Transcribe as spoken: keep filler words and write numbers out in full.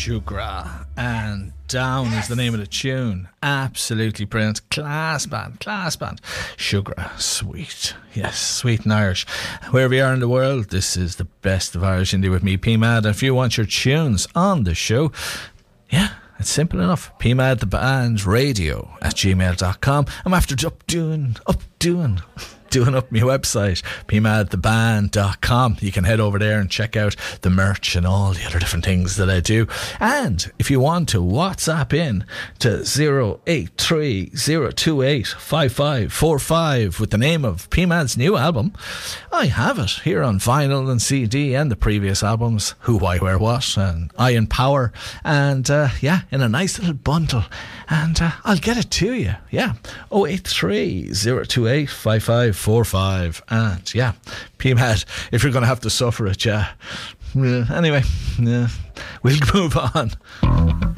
Sugra, and Down yes. is the name of the tune. Absolutely brilliant. Class band, class band. Sugra, sweet. Yes, sweet and Irish. Wherever you are in the world, this is the best of Irish indie with me, P M A D. And if you want your tunes on the show, yeah, it's simple enough. P M A D the Band Radio at gmail dot com. I'm after up doing, up doing... doing up my website, p m a d the band dot com. You can head over there and check out the merch and all the other different things that I do. And if you want to WhatsApp in to zero eight three zero two eight five five four five with the name of P M A D's new album, I have it here on vinyl and C D and the previous albums, Who, Why, Where, What and Iron Power, and uh, yeah, in a nice little bundle, and uh, I'll get it to you. Yeah, oh eight three zero two eight five five four five. And yeah, P M A D, if you're going to have to suffer it, yeah. yeah. Anyway, yeah, we'll move on.